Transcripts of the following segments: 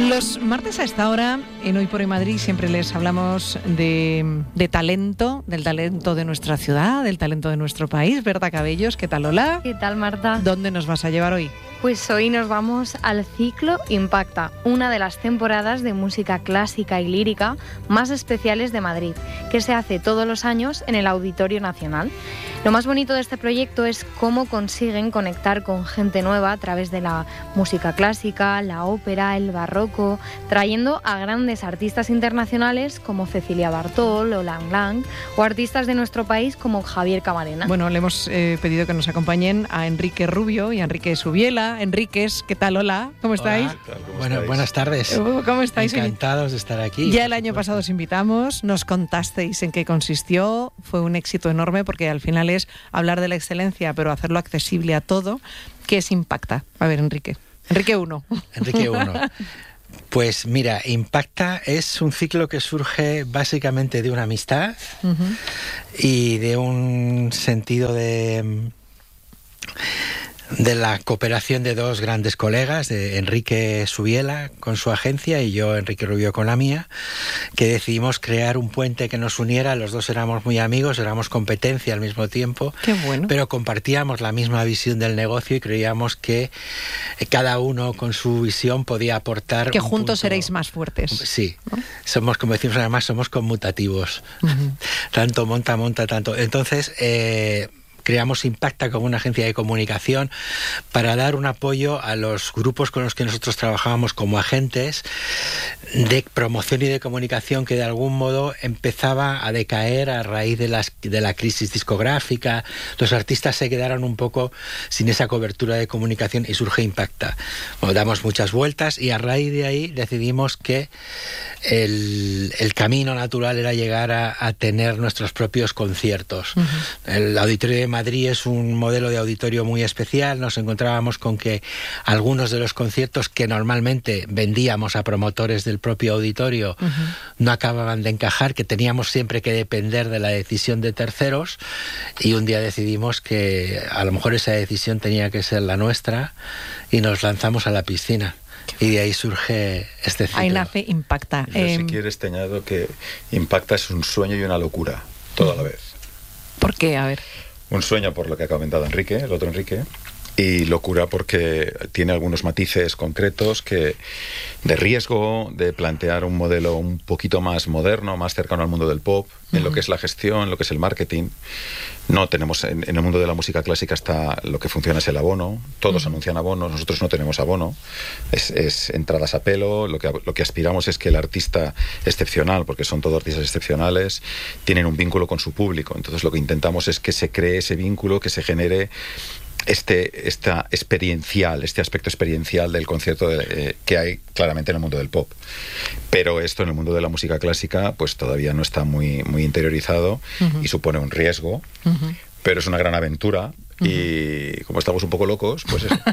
Los martes a esta hora, en Hoy por Hoy Madrid, siempre les hablamos de talento, del talento de nuestra ciudad, del talento de nuestro país. Berta Cabellos, ¿qué tal, Lola? ¿Qué tal, Marta? ¿Dónde nos vas a llevar hoy? Pues hoy nos vamos al ciclo Impacta, una de las temporadas de música clásica y lírica más especiales de Madrid, que se hace todos los años en el Auditorio Nacional. Lo más bonito de este proyecto es cómo consiguen conectar con gente nueva a través de la música clásica, la ópera, el barroco, trayendo a grandes artistas internacionales como Cecilia Bartol o Lang Lang, o artistas de nuestro país como Javier Camarena. Bueno, le hemos pedido que nos acompañen a Enrique Rubio y a Enrique Subiela. Enríquez, ¿qué tal? Hola, ¿cómo estáis? Hola, bueno, buenas tardes. ¿Cómo estáis? Encantados de estar aquí. Ya el año pasado os invitamos, nos contasteis en qué consistió, fue un éxito enorme porque al final es hablar de la excelencia, pero hacerlo accesible a todo. ¿Qué es Impacta? A ver, Enrique. Enrique 1. Enrique 1. Pues mira, Impacta es un ciclo que surge básicamente de una amistad y de un sentido de la cooperación de dos grandes colegas, de Enrique Subiela con su agencia y yo, Enrique Rubio, con la mía, que decidimos crear un puente que nos uniera. Los dos éramos muy amigos, éramos competencia al mismo tiempo. Qué bueno. Pero compartíamos la misma visión del negocio y creíamos que cada uno con su visión podía aportar. Que juntos seréis más fuertes. Sí, ¿no? Somos, como decimos además, somos conmutativos. Tanto monta, tanto. Entonces, creamos Impacta como una agencia de comunicación para dar un apoyo a los grupos con los que nosotros trabajábamos como agentes de promoción y de comunicación que de algún modo empezaba a decaer a raíz de la crisis discográfica. Los artistas se quedaron un poco sin esa cobertura de comunicación y surge Impacta. Bueno, damos muchas vueltas y a raíz de ahí decidimos que el camino natural era llegar a tener nuestros propios conciertos. El Auditorio de Madrid es un modelo de auditorio muy especial. Nos encontrábamos con que algunos de los conciertos que normalmente vendíamos a promotores del propio auditorio no acababan de encajar, que teníamos siempre que depender de la decisión de terceros, y un día decidimos que a lo mejor esa decisión tenía que ser la nuestra y nos lanzamos a la piscina. Y de ahí surge este ciclo. Ahí nace Impacta. Yo, si quieres, te añado que Impacta es un sueño y una locura, todo a la vez. ¿Por qué? A ver. Un sueño por lo que ha comentado Enrique, el otro Enrique, y locura porque tiene algunos matices concretos de riesgo, de plantear un modelo un poquito más moderno, más cercano al mundo del pop, en lo que es la gestión, lo que es el marketing. No tenemos, en el mundo de la música clásica lo que funciona es el abono, todos anuncian abonos, nosotros no tenemos abono, es entradas a pelo. Lo que aspiramos es que el artista excepcional, porque son todos artistas excepcionales, tienen un vínculo con su público. Entonces lo que intentamos es que se cree ese vínculo, que se genere este aspecto experiencial del concierto que hay claramente en el mundo del pop. Pero esto en el mundo de la música clásica pues todavía no está muy interiorizado y supone un riesgo, pero es una gran aventura. Y como estamos un poco locos, pues eso.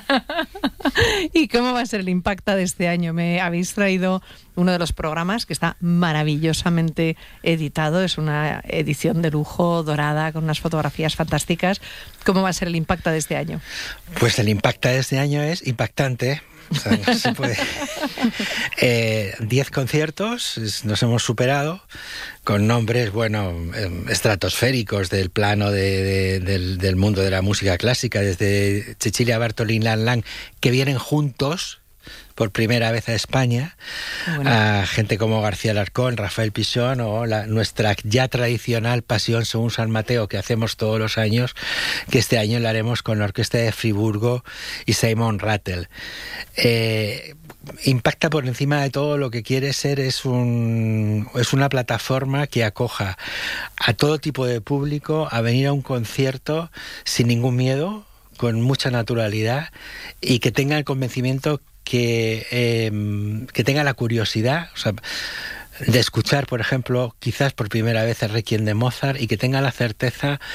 ¿Y cómo va a ser el Impacta de este año? Me habéis traído uno de los programas que está maravillosamente editado. Es una edición de lujo, dorada, con unas fotografías fantásticas. ¿Cómo va a ser el Impacta de este año? Pues el Impacta de este año es impactante. O sea, no se puede. 10 conciertos, nos hemos superado, con nombres, estratosféricos del plano del mundo de la música clásica, desde Cecilia Bartol y Lang Lang, que vienen juntos por primera vez a España, a gente como García Alarcón, Rafael Pisón, o nuestra ya tradicional Pasión según San Mateo, que hacemos todos los años, que este año la haremos con la Orquesta de Friburgo y Simon Rattle. Impacta por encima de todo, lo que quiere ser es una plataforma que acoja a todo tipo de público a venir a un concierto sin ningún miedo, con mucha naturalidad, y que tenga el convencimiento que tenga la curiosidad, o sea, de escuchar, por ejemplo, quizás por primera vez el Requiem de Mozart, y que tenga la certeza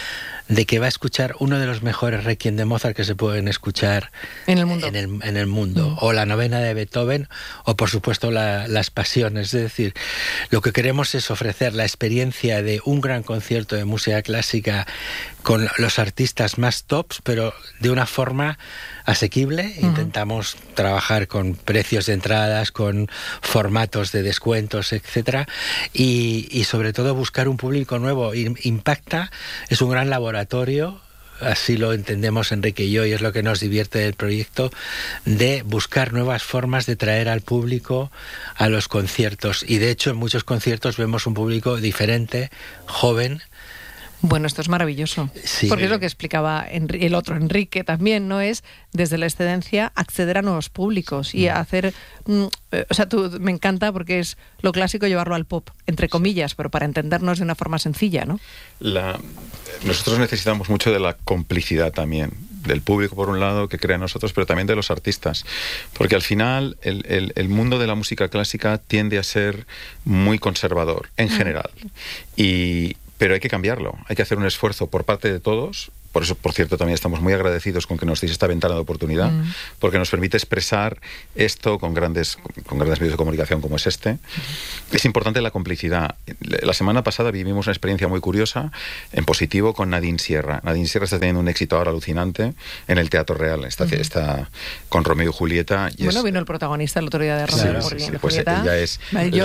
de que va a escuchar uno de los mejores requiem de Mozart que se pueden escuchar en el mundo, en el mundo, o la novena de Beethoven, o por supuesto las pasiones. Es decir, lo que queremos es ofrecer la experiencia de un gran concierto de música clásica con los artistas más tops, pero de una forma asequible. Intentamos trabajar con precios de entradas, con formatos de descuentos, etcétera, y sobre todo buscar un público nuevo. Impacta es un gran laboratorio, así lo entendemos Enrique y yo, y es lo que nos divierte del proyecto, de buscar nuevas formas de traer al público a los conciertos. Y de hecho en muchos conciertos vemos un público diferente, joven. Bueno, esto es maravilloso, sí, porque es lo que explicaba el otro Enrique también, ¿no? Es desde la excedencia acceder a nuevos públicos y hacer, o sea, me encanta porque es lo clásico llevarlo al pop, entre comillas, pero para entendernos de una forma sencilla, ¿no? Nosotros necesitamos mucho de la complicidad también, del público por un lado que crea en nosotros, pero también de los artistas, porque al final el mundo de la música clásica tiende a ser muy conservador en general, pero hay que cambiarlo, hay que hacer un esfuerzo por parte de todos. Por eso, por cierto, también estamos muy agradecidos con que nos deis esta ventana de oportunidad, porque nos permite expresar esto con grandes medios de comunicación como es este. Es importante la complicidad. La semana pasada vivimos una experiencia muy curiosa, en positivo, con Nadine Sierra. Nadine Sierra está teniendo un éxito ahora alucinante en el Teatro Real. Está con Romeo y Julieta. Y vino el protagonista el otro día de Romeo y Julieta. Pues ella es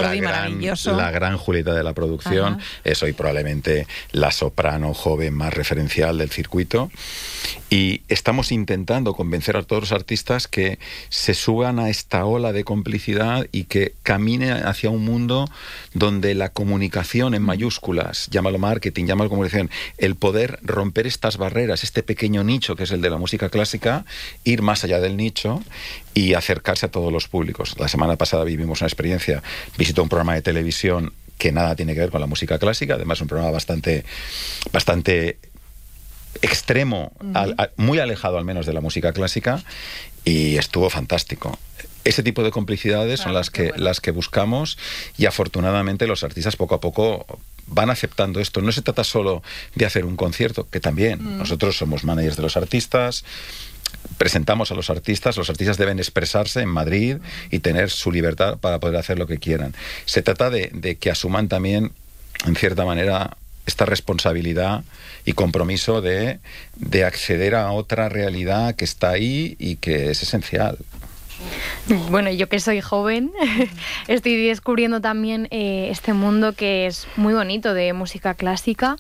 la gran Julieta de la producción. Es hoy probablemente la soprano joven más referencial del circuito. Y estamos intentando convencer a todos los artistas que se suban a esta ola de complicidad y que camine hacia un mundo donde la comunicación en mayúsculas, llámalo marketing, llámalo comunicación, el poder romper estas barreras, este pequeño nicho que es el de la música clásica, ir más allá del nicho y acercarse a todos los públicos. La semana pasada vivimos una experiencia, visitó un programa de televisión que nada tiene que ver con la música clásica, además un programa bastante extremo, muy alejado al menos de la música clásica, y estuvo fantástico. Ese tipo de complicidades son las que buscamos, y afortunadamente los artistas poco a poco van aceptando esto. No se trata solo de hacer un concierto, que también nosotros somos managers de los artistas, presentamos a los artistas deben expresarse en Madrid y tener su libertad para poder hacer lo que quieran. Se trata de que asuman también, en cierta manera, esta responsabilidad y compromiso de acceder a otra realidad que está ahí y que es esencial. Bueno, yo que soy joven, estoy descubriendo también este mundo que es muy bonito de música clásica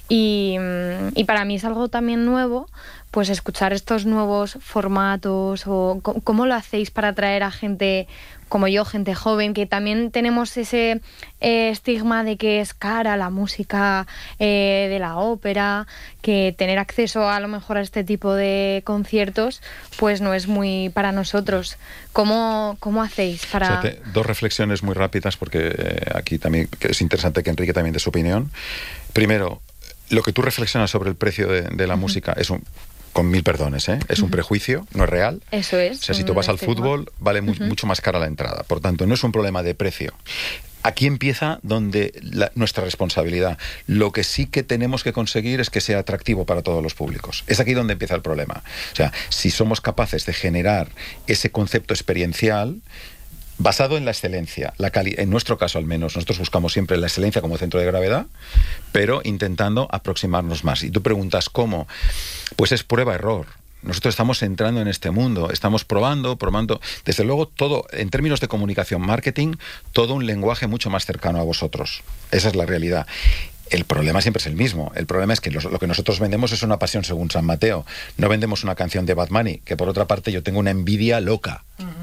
y para mí es algo también nuevo, pues escuchar estos nuevos formatos o cómo lo hacéis para atraer a gente como yo, gente joven, que también tenemos ese estigma de que es cara la música de la ópera, que tener acceso a lo mejor a este tipo de conciertos pues no es muy para nosotros. ¿Cómo hacéis para...? O sea, dos reflexiones muy rápidas, porque aquí también es interesante que Enrique también dé su opinión. Primero, lo que tú reflexionas sobre el precio de la música es con mil perdones, es un prejuicio, no es real. Eso es. O sea, si tú vas al fútbol, vale mucho más cara la entrada. Por tanto, no es un problema de precio. Aquí empieza donde nuestra responsabilidad. Lo que sí que tenemos que conseguir es que sea atractivo para todos los públicos. Es aquí donde empieza el problema. O sea, si somos capaces de generar ese concepto experiencial basado en la excelencia, en nuestro caso al menos, nosotros buscamos siempre la excelencia como centro de gravedad, pero intentando aproximarnos más. Y tú preguntas ¿cómo? Pues es prueba-error. Nosotros estamos entrando en este mundo, estamos probando, desde luego todo, en términos de comunicación, marketing, todo un lenguaje mucho más cercano a vosotros. Esa es la realidad. El problema siempre es el mismo. El problema es que lo que nosotros vendemos es una pasión según San Mateo. No vendemos una canción de Bad Bunny, que por otra parte yo tengo una envidia loca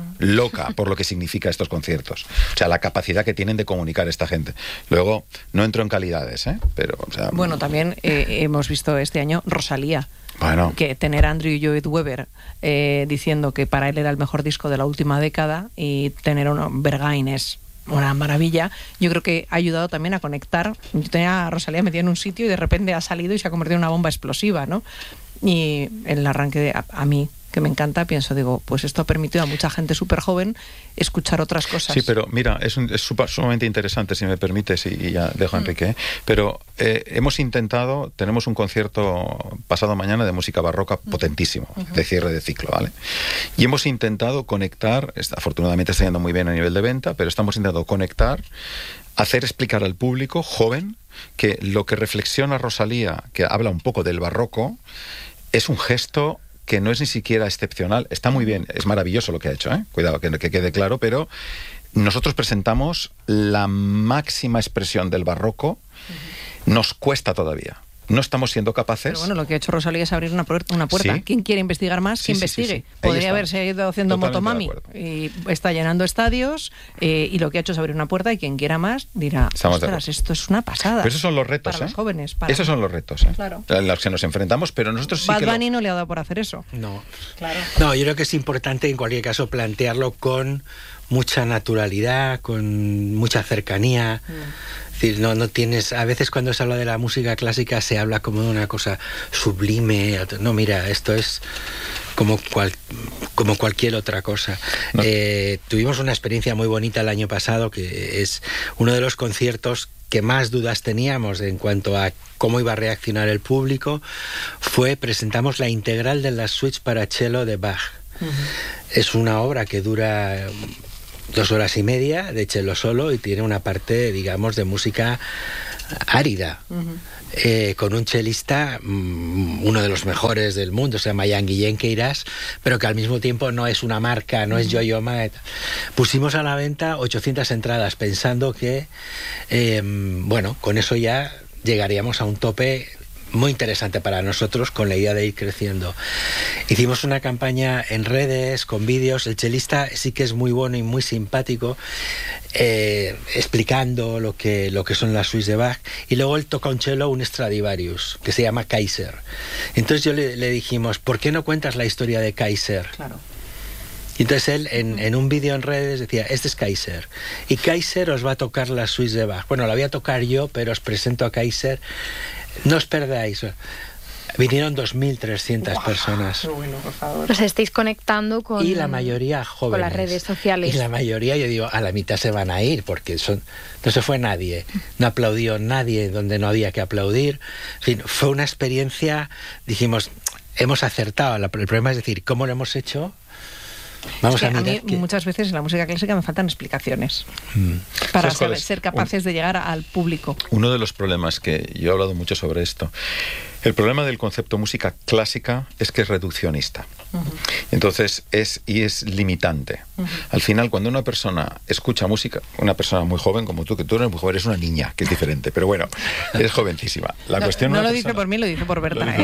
por lo que significa estos conciertos. O sea, la capacidad que tienen de comunicar esta gente. Luego, no entro en calidades, pero... O sea, bueno, también hemos visto este año Rosalía. Bueno. Que tener a Andrew Lloyd Webber diciendo que para él era el mejor disco de la última década y tener Berghain es una maravilla, yo creo que ha ayudado también a conectar. Yo tenía a Rosalía metida en un sitio y de repente ha salido y se ha convertido en una bomba explosiva, ¿no? Y el arranque a mí, que me encanta, digo, pues esto ha permitido a mucha gente súper joven escuchar otras cosas. Sí, pero mira, es sumamente interesante, si me permites, y ya dejo a Enrique, pero hemos intentado, tenemos un concierto pasado mañana de música barroca potentísimo, de cierre de ciclo, ¿vale? Y hemos intentado conectar, afortunadamente está yendo muy bien a nivel de venta, pero estamos intentando conectar, hacer explicar al público joven que lo que reflexiona Rosalía, que habla un poco del barroco, es un gesto que no es ni siquiera excepcional. Está muy bien, es maravilloso lo que ha hecho, ¿eh? Cuidado, que quede claro, pero nosotros presentamos la máxima expresión del barroco. Nos cuesta todavía. No estamos siendo capaces. Pero bueno, lo que ha hecho Rosalía es abrir una puerta. Sí. ¿Quién quiere investigar más? Que investigue. Sí. Podría haberse ido haciendo Motomami y está llenando estadios, y lo que ha hecho es abrir una puerta, y quien quiera más dirá, ostras, esto es una pasada. Pero esos son los retos, para los jóvenes. Esos son los retos, Claro. A los que nos enfrentamos, pero nosotros sí Bad Bunny no le ha dado por hacer eso. No. Claro. No, yo creo que es importante en cualquier caso plantearlo con mucha naturalidad, con mucha cercanía. Es decir, no tienes, a veces cuando se habla de la música clásica se habla como de una cosa sublime. No, mira, esto es como cualquier otra cosa. No. Tuvimos una experiencia muy bonita el año pasado, que es uno de los conciertos que más dudas teníamos en cuanto a cómo iba a reaccionar el público. Presentamos la integral de las suites para cello de Bach. Es una obra que dura 2 horas y media de cello solo y tiene una parte, digamos, de música árida, con un chelista, uno de los mejores del mundo, se llama Jan Guillén Queiras, pero que al mismo tiempo no es una marca, no es Yo-Yo Ma. Pusimos a la venta 800 entradas pensando que, con eso ya llegaríamos a un tope muy interesante para nosotros, con la idea de ir creciendo. Hicimos una campaña en redes, con vídeos. El chelista sí que es muy bueno y muy simpático, explicando lo que son las suites de Bach, y luego él toca un cello, un Stradivarius, que se llama Kaiser. Entonces le dijimos, ¿por qué no cuentas la historia de Kaiser? Claro. Y entonces él, en un vídeo en redes, decía, este es Kaiser, y Kaiser os va a tocar las suites de Bach. Bueno, la voy a tocar yo, pero os presento a Kaiser. No os perdáis. Vinieron 2.300 personas. Qué bueno, por favor. Os estáis conectando con... Y la mayoría jóvenes. Con las redes sociales. Y la mayoría, yo digo, a la mitad se van a ir, porque no se fue nadie. No aplaudió nadie donde no había que aplaudir. En fin, fue una experiencia, dijimos, hemos acertado. El problema es decir, ¿cómo lo hemos hecho? Vamos a mirar. A mí muchas veces en la música clásica me faltan explicaciones para ser capaces de llegar al público. Uno de los problemas, que yo he hablado mucho sobre esto, el problema del concepto música clásica es que es reduccionista. Entonces es limitante. Al final, cuando una persona escucha música, una persona muy joven como tú, que tú eres muy joven, eres una niña, que es diferente, pero bueno, eres jovencísima. La cuestión no lo dice por mí, lo dice por Berta.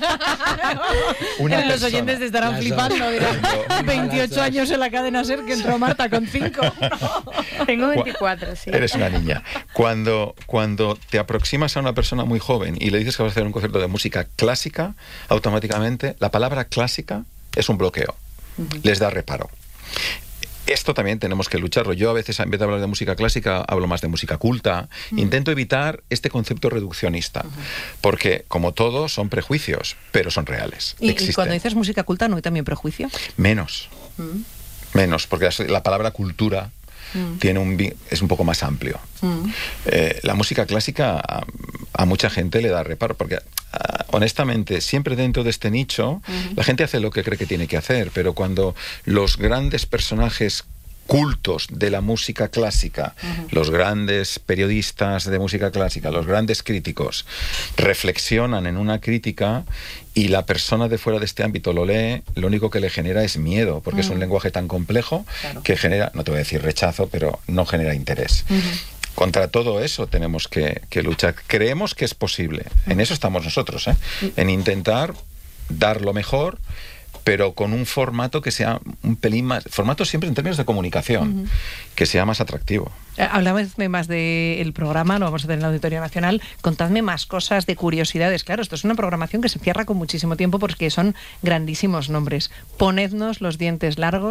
Los oyentes estarán flipando. Dirán, 28 años en la cadena SER, que entró Marta con 5. Tengo 24, sí. Eres una niña. Cuando te aproximas a una persona muy joven y le dices que vas a hacer un concierto de música clásica, automáticamente la palabra clásica es un bloqueo. Les da reparo. Esto también tenemos que lucharlo. Yo a veces, en vez de hablar de música clásica, hablo más de música culta. Intento evitar este concepto reduccionista, porque, como todo, son prejuicios, pero son reales. ¿Y cuando dices música culta, no hay también prejuicio? Menos. Menos, porque la palabra cultura es un poco más amplio. La música clásica a mucha gente le da reparo, porque honestamente, siempre dentro de este nicho, la gente hace lo que cree que tiene que hacer, pero cuando los grandes personajes cultos de la música clásica, los grandes periodistas de música clásica, los grandes críticos, reflexionan en una crítica y la persona de fuera de este ámbito lo lee, lo único que le genera es miedo, porque es un lenguaje tan complejo que genera, no te voy a decir rechazo, pero no genera interés. Contra todo eso tenemos que luchar. Creemos que es posible. En eso estamos nosotros, en intentar dar lo mejor, pero con un formato que sea un pelín más... Formato siempre en términos de comunicación, que sea más atractivo. Habladme más del programa, lo vamos a tener en el Auditorio Nacional. Contadme más cosas, de curiosidades. Claro, esto es una programación que se cierra con muchísimo tiempo porque son grandísimos nombres. Ponednos los dientes largos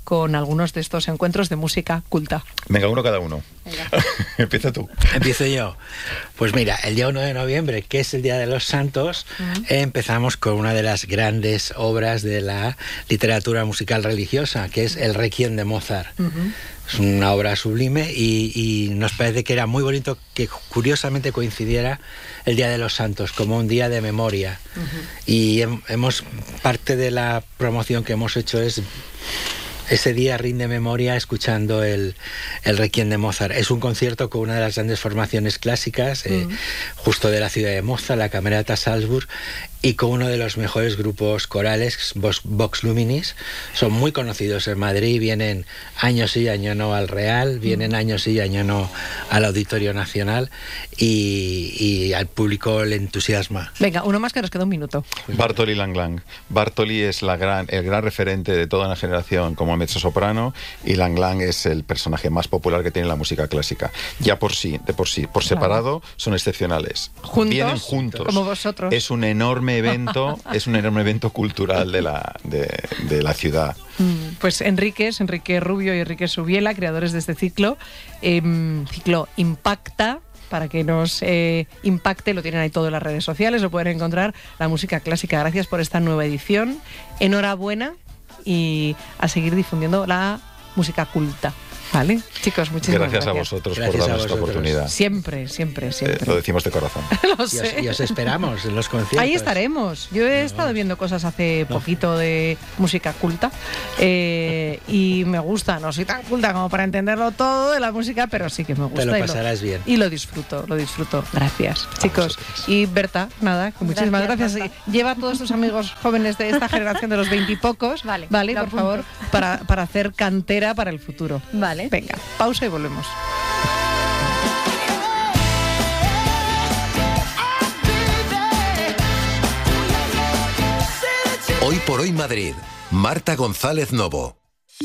con algunos de estos encuentros de música culta. Venga, uno cada uno. Empieza tú. Empiezo yo. Pues mira, el día 1 de noviembre, que es el Día de los Santos, empezamos con una de las grandes obras de la literatura musical religiosa, que es el Requiem de Mozart. Es una obra sublime y nos parece que era muy bonito que curiosamente coincidiera el Día de los Santos como un día de memoria. Y parte de la promoción que hemos hecho es ese día rinde memoria escuchando el Requiem de Mozart. Es un concierto con una de las grandes formaciones clásicas, justo de la ciudad de Mozart, la Camerata Salzburg, y con uno de los mejores grupos corales, Vox Luminis. Son muy conocidos en Madrid, vienen año sí, año no al Real, vienen año sí, año no al Auditorio Nacional, y al público le entusiasma. Venga, uno más, que nos queda un minuto. Bartoli Lang. Bartoli es el gran referente de toda una generación como mezzosoprano, y Lang es el personaje más popular que tiene la música clásica. Ya por separado, son excepcionales. ¿Juntos? Vienen juntos. Como vosotros. Es un enorme evento cultural de la ciudad. Pues Enrique Rubio y Enrique Subiela, creadores de este ciclo Impacta. Para que nos impacte, lo tienen ahí todo en las redes sociales, lo pueden encontrar, la música clásica. Gracias por esta nueva edición, enhorabuena, y a seguir difundiendo la música culta. ¿Vale? Chicos, muchísimas gracias. Gracias a vosotros por darnos esta oportunidad. Siempre. Lo decimos de corazón. Lo sé. Y os esperamos en los conciertos. Ahí estaremos. Yo he estado viendo cosas hace poquito de música culta y me gusta. No soy tan culta como para entenderlo todo de la música, pero sí que me gusta. Te lo pasarás bien. Y lo disfruto. Gracias, chicos. Y Berta, nada, muchísimas gracias. Lleva a todos tus amigos jóvenes de esta generación de los 20 y pocos, vale, por favor, para hacer cantera para el futuro. Vale. Venga, pausa y volvemos. Hoy por hoy Madrid. Marta González Novo.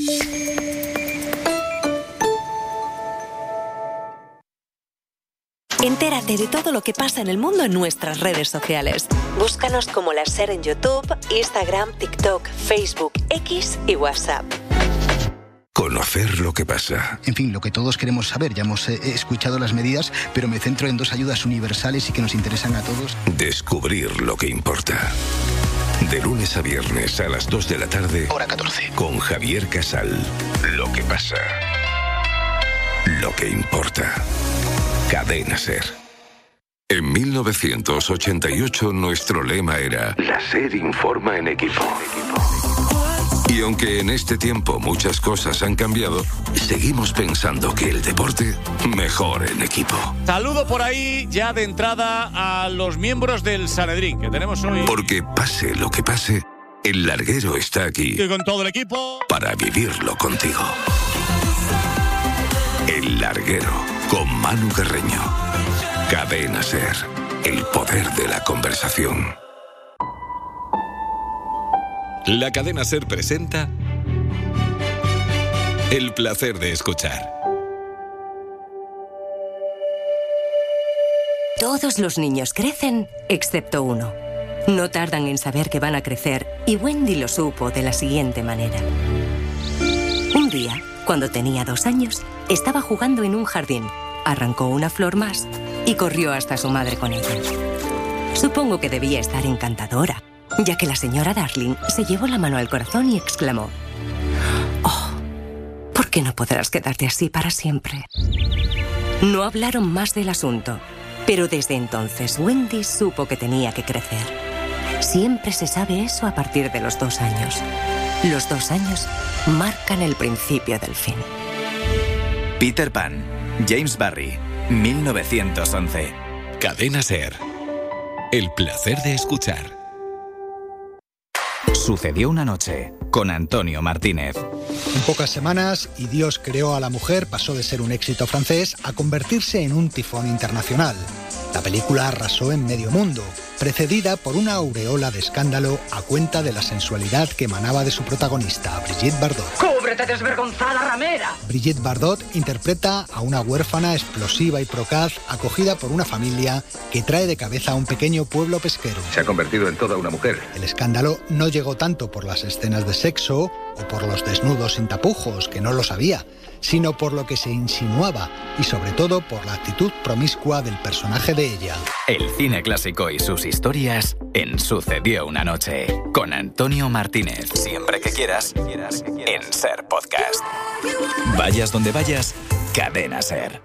Entérate de todo lo que pasa en el mundo en nuestras redes sociales. Búscanos como La SER en YouTube, Instagram, TikTok, Facebook, X y WhatsApp. Conocer lo que pasa. En fin, lo que todos queremos saber. Ya hemos escuchado las medidas, pero me centro en 2 ayudas universales y que nos interesan a todos. Descubrir lo que importa. De lunes a viernes a las 2 de la tarde. Hora 14. Con Javier Casal. Lo que pasa. Lo que importa. Cadena SER. En 1988 nuestro lema era: la SER informa en equipo. Y aunque en este tiempo muchas cosas han cambiado, seguimos pensando que el deporte mejor en equipo. Saludo por ahí ya de entrada a los miembros del Sanedrín que tenemos hoy. Porque pase lo que pase, el larguero está aquí. Y con todo el equipo. Para vivirlo contigo. El larguero con Manu Carreño. Cadena SER. El poder de la conversación. La cadena SER presenta El placer de escuchar. Todos los niños crecen, excepto uno. No tardan en saber que van a crecer, y Wendy lo supo de la siguiente manera. Un día, cuando tenía 2 años, estaba jugando en un jardín. Arrancó una flor más y corrió hasta su madre con ella. Supongo que debía estar encantadora, ya que la señora Darling se llevó la mano al corazón y exclamó: «Oh, ¿por qué no podrás quedarte así para siempre?». No hablaron más del asunto, pero desde entonces Wendy supo que tenía que crecer. Siempre se sabe eso a partir de los 2 años. Los 2 años marcan el principio del fin. Peter Pan, James Barrie, 1911. Cadena SER. El placer de escuchar. Sucedió una noche, con Antonio Martínez. En pocas semanas, Y Dios creó a la mujer pasó de ser un éxito francés a convertirse en un tifón internacional. La película arrasó en medio mundo, precedida por una aureola de escándalo a cuenta de la sensualidad que emanaba de su protagonista, Brigitte Bardot. ¡Cúbrete, desvergonzada ramera! Brigitte Bardot interpreta a una huérfana explosiva y procaz acogida por una familia que trae de cabeza a un pequeño pueblo pesquero. Se ha convertido en toda una mujer. El escándalo no llegó tanto por las escenas de sexo o por los desnudos sin tapujos, que no lo sabía, sino por lo que se insinuaba y sobre todo por la actitud promiscua del personaje de ella. El cine clásico y sus historias en Sucedió una noche, con Antonio Martínez. Siempre que quieras, en SER Podcast. Vayas donde vayas, Cadena SER.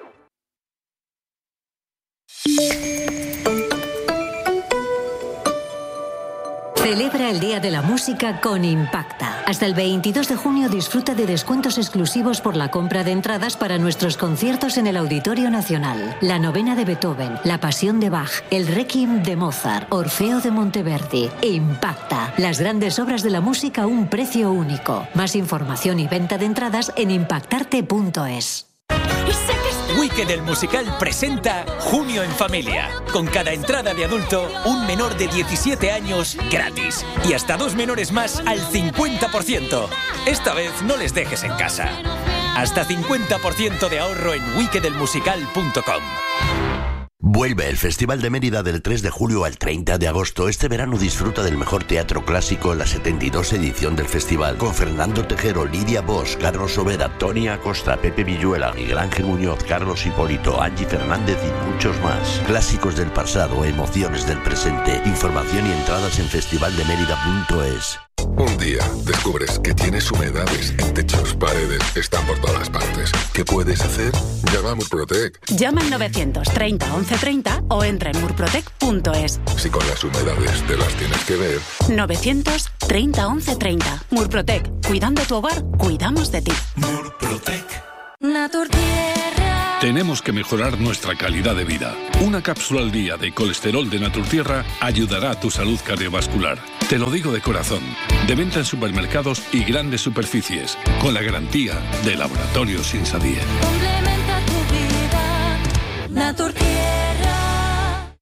Celebra el Día de la Música con Impacta. Hasta el 22 de junio disfruta de descuentos exclusivos por la compra de entradas para nuestros conciertos en el Auditorio Nacional. La Novena de Beethoven, La Pasión de Bach, el Requiem de Mozart, Orfeo de Monteverdi. Impacta. Las grandes obras de la música a un precio único. Más información y venta de entradas en impactarte.es. Wicked el musical presenta Junio en Familia. Con cada entrada de adulto, un menor de 17 años gratis. Y hasta 2 menores más al 50%. Esta vez no les dejes en casa. Hasta 50% de ahorro en wickedelmusical.com. Vuelve el Festival de Mérida del 3 de julio al 30 de agosto. Este verano disfruta del mejor teatro clásico en la 72 edición del festival, con Fernando Tejero, Lidia Bosch, Carlos Sobera, Tony Acosta, Pepe Villuela, Miguel Ángel Muñoz, Carlos Hipólito, Angie Fernández y muchos más. Clásicos del pasado, emociones del presente. Información y entradas en festivaldemerida.es. Un día descubres que tienes humedades en techos, paredes, están por todas partes. ¿Qué puedes hacer? Llama a Murprotec. Llama al 930 1130 o entra en murprotec.es. Si con las humedades te las tienes que ver. 930 1130. Murprotec. Cuidando tu hogar, cuidamos de ti. Murprotec. Naturtierra. Tenemos que mejorar nuestra calidad de vida. Una cápsula al día de colesterol de Naturtierra ayudará a tu salud cardiovascular. Te lo digo de corazón. De venta en supermercados y grandes superficies, con la garantía de Laboratorios Insadie. Complementa tu vida. Naturtierra.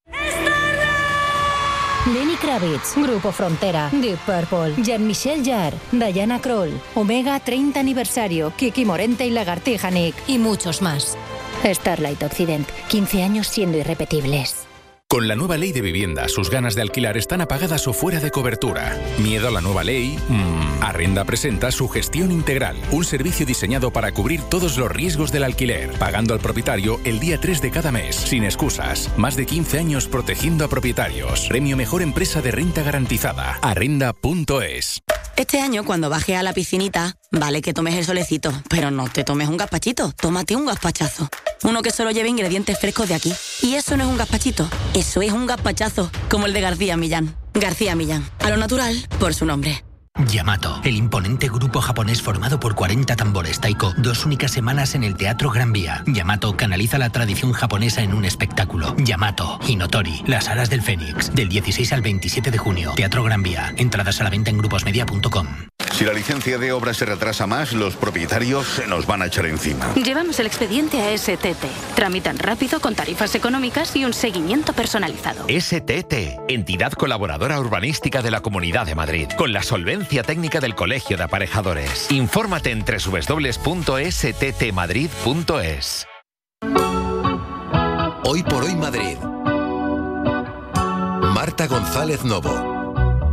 Lenny Kravitz, Grupo Frontera, Deep Purple, Jean-Michel Jarre, Diana Krall, Omega 30 aniversario, Kiki Morente y Lagartija Nick y muchos más. Starlight Occident, 15 años siendo irrepetibles. Con la nueva ley de vivienda, sus ganas de alquilar están apagadas o fuera de cobertura. ¿Miedo a la nueva ley? Arrenda presenta su gestión integral, un servicio diseñado para cubrir todos los riesgos del alquiler, pagando al propietario el día 3 de cada mes, sin excusas. Más de 15 años protegiendo a propietarios. Premio Mejor Empresa de Renta Garantizada. Arrenda.es. Este año, cuando bajes a la piscinita, vale que tomes el solecito, pero no te tomes un gazpachito, tómate un gazpachazo. Uno que solo lleve ingredientes frescos de aquí. Y eso no es un gazpachito, eso es un gazpachazo, como el de García Millán. García Millán, a lo natural, por su nombre. Yamato, el imponente grupo japonés formado por 40 tambores taiko, 2 únicas semanas en el Teatro Gran Vía. Yamato canaliza la tradición japonesa en un espectáculo. Yamato, Hinotori, Las Alas del Fénix, del 16 al 27 de junio. Teatro Gran Vía. Entradas a la venta en gruposmedia.com. Si la licencia de obra se retrasa más, los propietarios se nos van a echar encima. Llevamos el expediente a STT. Tramitan rápido, con tarifas económicas y un seguimiento personalizado. STT, entidad colaboradora urbanística de la Comunidad de Madrid, con la solvencia técnica del Colegio de Aparejadores. Infórmate en www.sttmadrid.es. Hoy por hoy Madrid. Marta González Novo.